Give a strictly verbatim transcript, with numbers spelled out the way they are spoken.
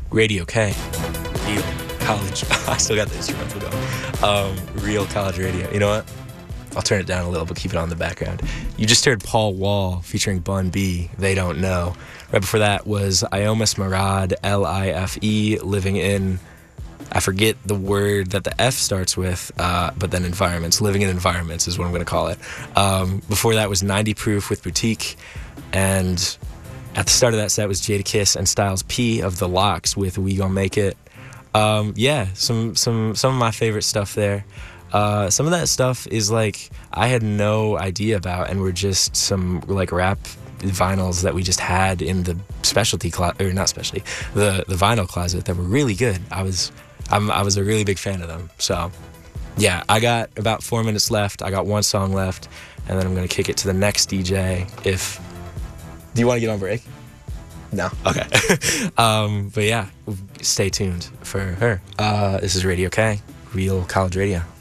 Radio K, real college. I still got the instrumental going. Um, real college radio. You know what? I'll turn it down a little, but keep it on the background. You just heard Paul Wall featuring Bun B, They Don't Know. Right before that was Iomis Marad, L I F E, Living In, I forget the word that the F starts with, uh, but then environments. Living in environments is what I'm going to call it. Um, before that was ninety Proof with Boutique. And at the start of that set was Jadakiss and Styles P of The Lox with We Gon' Make It. Um, yeah, some, some, some of my favorite stuff there. Uh, some of that stuff is like I had no idea about, and were just some like rap vinyls that we just had in the specialty closet, or not specialty, the the vinyl closet that were really good. I was I'm, I was a really big fan of them. So yeah, I got about four minutes left. I got one song left, and then I'm gonna kick it to the next D J. If do you want to get on break? No. Okay. um, but yeah, stay tuned for her. Uh, this is Radio K, Real College Radio.